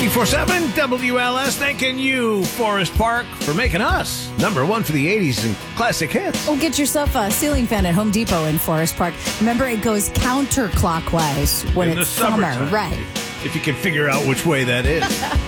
94.7 WLS, thanking you, Forest Park, for making us number one for the 80s and classic hits. Oh, get yourself a ceiling fan at Home Depot in Forest Park. Remember, it goes counterclockwise when In it's the summertime. summer. Right. If you can figure out which way that is.